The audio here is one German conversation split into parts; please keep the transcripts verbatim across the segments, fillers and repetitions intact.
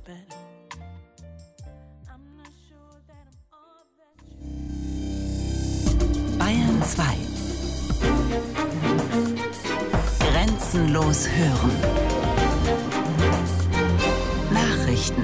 Bayern zwei. Grenzenlos hören. Nachrichten.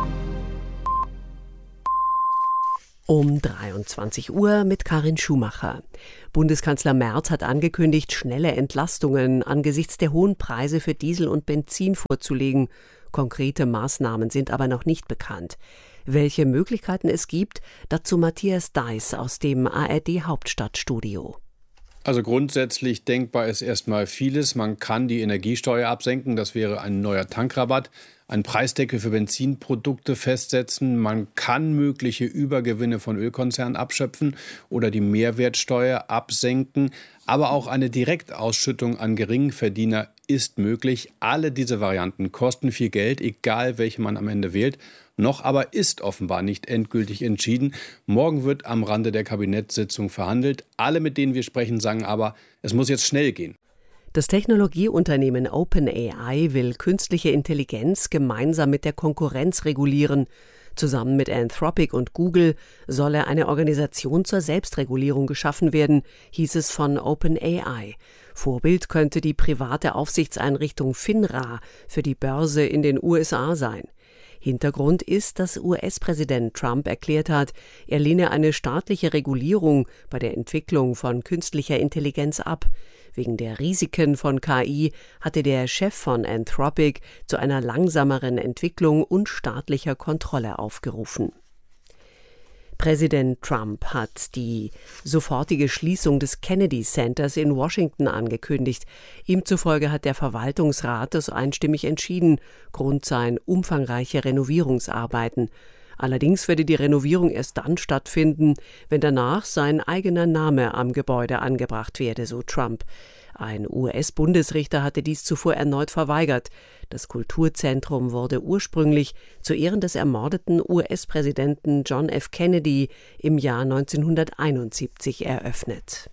Um dreiundzwanzig Uhr mit Karin Schumacher. Bundeskanzler Merz hat angekündigt, schnelle Entlastungen angesichts der hohen Preise für Diesel und Benzin vorzulegen. Konkrete Maßnahmen sind aber noch nicht bekannt. Welche Möglichkeiten es gibt, dazu Matthias Deiß aus dem A R D-Hauptstadtstudio. Also grundsätzlich denkbar ist erstmal vieles. Man kann die Energiesteuer absenken, das wäre ein neuer Tankrabatt, einen Preisdeckel für Benzinprodukte festsetzen. Man kann mögliche Übergewinne von Ölkonzernen abschöpfen oder die Mehrwertsteuer absenken. Aber auch eine Direktausschüttung an Geringverdiener ist möglich. Alle diese Varianten kosten viel Geld, egal welche man am Ende wählt. Noch aber ist offenbar nicht endgültig entschieden. Morgen wird am Rande der Kabinettssitzung verhandelt. Alle, mit denen wir sprechen, sagen aber, es muss jetzt schnell gehen. Das Technologieunternehmen OpenAI will künstliche Intelligenz gemeinsam mit der Konkurrenz regulieren. Zusammen mit Anthropic und Google solle eine Organisation zur Selbstregulierung geschaffen werden, hieß es von OpenAI. Vorbild könnte die private Aufsichtseinrichtung FINRA für die Börse in den U S A sein. Hintergrund ist, dass U S-Präsident Trump erklärt hat, er lehne eine staatliche Regulierung bei der Entwicklung von künstlicher Intelligenz ab. Wegen der Risiken von K I hatte der Chef von Anthropic zu einer langsameren Entwicklung und staatlicher Kontrolle aufgerufen. Präsident Trump hat die sofortige Schließung des Kennedy Centers in Washington angekündigt. Ihm zufolge hat der Verwaltungsrat das einstimmig entschieden. Grund seien umfangreiche Renovierungsarbeiten. Allerdings werde die Renovierung erst dann stattfinden, wenn danach sein eigener Name am Gebäude angebracht werde, so Trump. Ein U S-Bundesrichter hatte dies zuvor erneut verweigert. Das Kulturzentrum wurde ursprünglich zu Ehren des ermordeten U S-Präsidenten John F. Kennedy im Jahr neunzehnhunderteinundsiebzig eröffnet.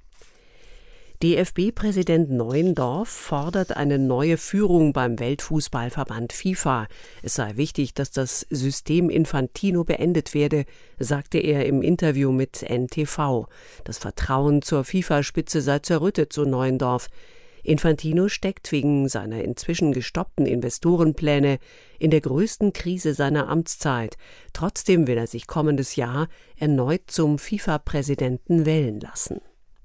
D F B-Präsident Neuendorf fordert eine neue Führung beim Weltfußballverband FIFA. Es sei wichtig, dass das System Infantino beendet werde, sagte er im Interview mit N T V. Das Vertrauen zur FIFA-Spitze sei zerrüttet, so Neuendorf. Infantino steckt wegen seiner inzwischen gestoppten Investorenpläne in der größten Krise seiner Amtszeit. Trotzdem will er sich kommendes Jahr erneut zum FIFA-Präsidenten wählen lassen.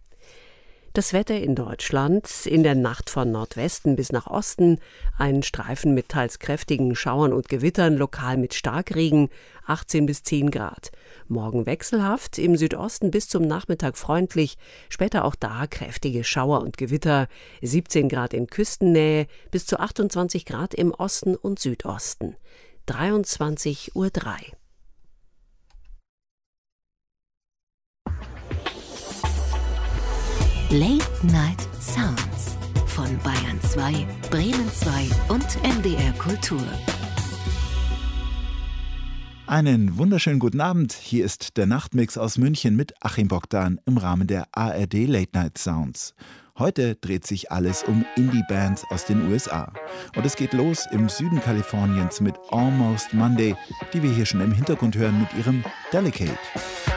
Das Wetter in Deutschland: in der Nacht von Nordwesten bis nach Osten ein Streifen mit teils kräftigen Schauern und Gewittern, lokal mit Starkregen, achtzehn bis zehn Grad. Morgen wechselhaft, im Südosten bis zum Nachmittag freundlich, später auch da kräftige Schauer und Gewitter, siebzehn Grad in Küstennähe bis zu achtundzwanzig Grad im Osten und Südosten. dreiundzwanzig Uhr drei. Late Night Sounds von Bayern zwei, Bremen zwei und M D R Kultur. Einen wunderschönen guten Abend. Hier ist der Nachtmix aus München mit Achim Bogdan im Rahmen der A R D Late Night Sounds. Heute dreht sich alles um Indie-Bands aus den U S A. Und es geht los im Süden Kaliforniens mit Almost Monday, die wir hier schon im Hintergrund hören mit ihrem Delicate.